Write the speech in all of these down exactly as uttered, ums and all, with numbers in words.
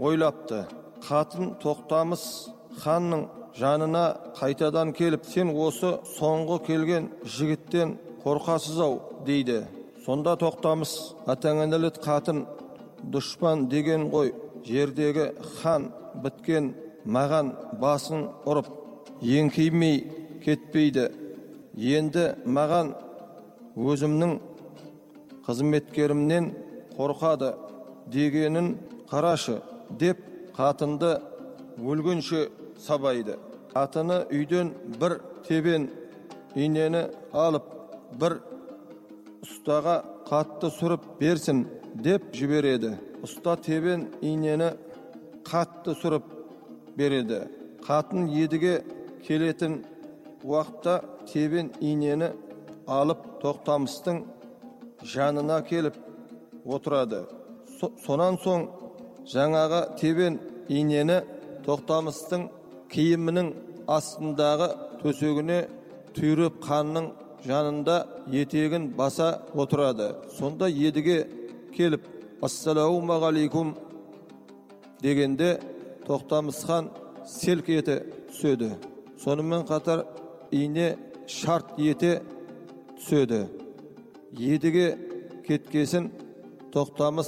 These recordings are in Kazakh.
ойлапты. Қатын Тоқтамыс ханның жанына қайтадан келіп, сен осы соңғы келген жігіттен қорқасыз-ау дейді. Сонда Тоқтамыс, атаңанәлет қатын дұшпан деген ғой, жердегі хан біткен, маған басын ұрып еңкеймей кетпейді. Енді маған өзімнің қызметкерімнен қорқады дегенін қарашы деп қатынды өлгенше сабайды. Қатыны үйден бір тебен инені алып, бір ұстаға қатты сүріп берсін деп жібереді. Ұста тебен инені қатты сүріп береді. Қатын едіге келетін уақытта тебен инені алып Тоқтамыстың жанына келіп отырады. Сонан соң жаңағы тебен инені Тоқтамыстың киімінің астындағы төсегіне түйреп ханның жанында етегін баса отырады. Сонда едіге келіп, ассалаумағалейкум дегенде Тоқтамыс хан селк ете түседі. Сонымен қатар ине шарт ете түседі. Едіге кеткесін Тоқтамыс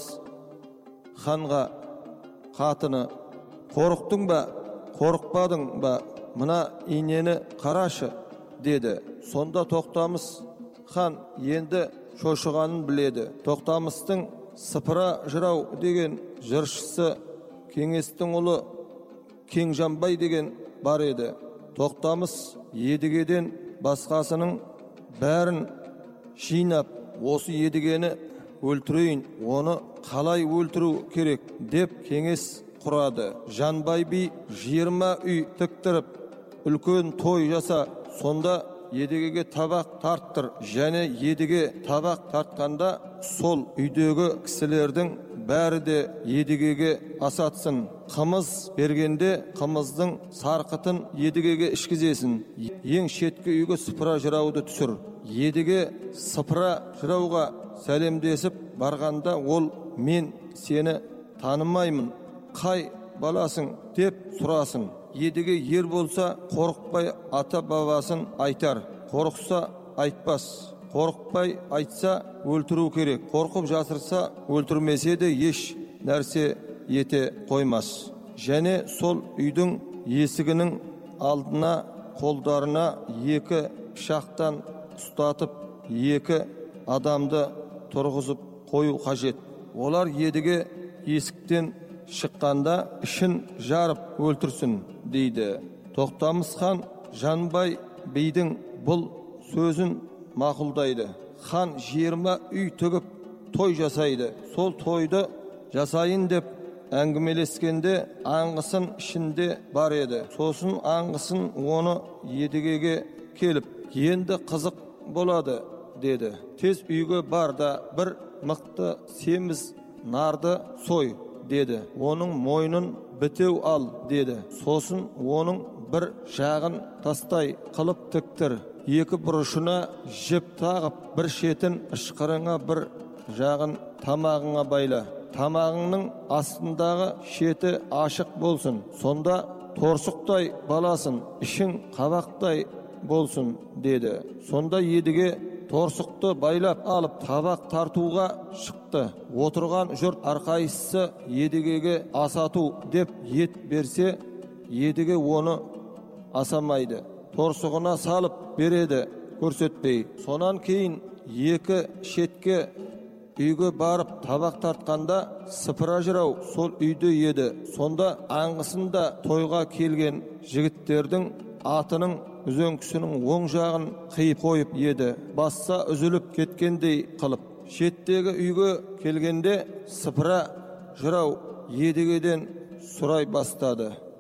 ханға қатыны, қорықтың ба, қорықпадың ба, мына инені қарашы деді. Сонда Тоқтамыс хан енді шошығанын біледі. Тоқтамыстың Сыпыра жырау деген жыршысы, Кеңестің ұлы Кеңжанбай деген бар еді. Тоқтамыс едігеден басқасының бәрін жинап, осы едігені өлтірейін, оны қалай өлтіру керек деп кеңес құрады. Жанбай би жиырма үй тіктіріп, үлкен той жаса, сонда едігеге табақ тарттыр. Және едіге табақ тартқанда сол үйдегі кісілердің бәрі де едігеге асатсын. Қымыз бергенде қымыздың сарқытын едігеге ішкізесін. Ең шеткі үйге Сыпыра жырауды түсір. Едіге Сыпыра жырауға сәлемдесіп барғанда ол, мен сені танымаймын, қай баласың деп сұрасын. Едіге ер болса қорықпай ата бабасын айтар, қорықса айтпас. Қорықпай айтса өлтіру керек, қорқып жасырса өлтірмесе де еш нәрсе ете қоймас. Және сол үйдің есігінің алдына қолдарына екі пышақтан ұстатып, екі адамды тұрғызып қою қажет. Олар едіге есіктен шыққанда ішін жарып өлтірсін дейді. Тоқтамыс хан Жанбай бидің бұл сөзін мақұлдайды. Хан жиырма үй тігіп той жасайды. Сол тойды жасайын деп әңгімелескенде аңғысын ішінде бар еді. Сосын аңғысын оны едігеге келіп, енді қызық болады деді. Тез үйге бар да бір мықты семіз нарды сой деді. Оның мойнын бітеу ал деді. Сосын оның бір жағын тастай қылып тіктір. Екі бұрышына жіп тағып, бір шетін ышқырыңа, бір жағын тамағыңа байла. Тамағыңның астындағы шеті ашық болсын. Сонда торсықтай баласын, ішің қабақтай болсын деді. Сонда едіге торсықты байлап алып табақ тартуға шықты. Отырған жұрт әрқайсысы едігеге асату деп ет берсе, едіге оны асамайды. Торсығына салып береді көрсетпей. Сонан кейін екі шетке үйге барып табақ тартқанда Сыпыра жырау сол үйде еді. Сонда аңғысында тойға келген жігіттердің атының үзеңкісінің оң жағын қиып қойып еді. Басса үзіліп кеткендей қылып. Шеттегі үйге келгенде Сыпыра жырау едігеден сұрай бастады.